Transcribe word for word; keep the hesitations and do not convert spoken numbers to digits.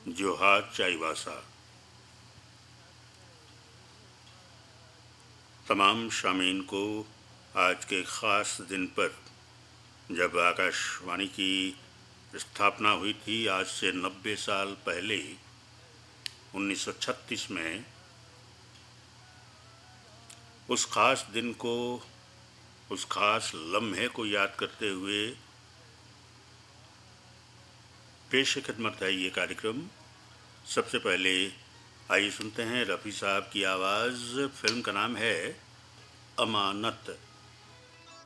जोहार चाईबासा। तमाम शामीन को आज के ख़ास दिन पर, जब आकाशवाणी की स्थापना हुई थी आज से नब्बे साल पहले उन्नीस सौ छत्तीस में, उस ख़ास दिन को, उस ख़ास लम्हे को याद करते हुए पेश खिदमत है ये कार्यक्रम। सबसे पहले आइए सुनते हैं रफ़ी साहब की आवाज़। फिल्म का नाम है अमानत।